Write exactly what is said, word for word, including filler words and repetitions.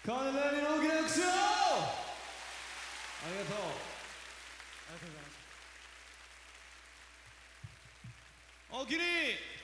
金田にの大きな拍手を。ありがとう。ありがとうございます。おおきに。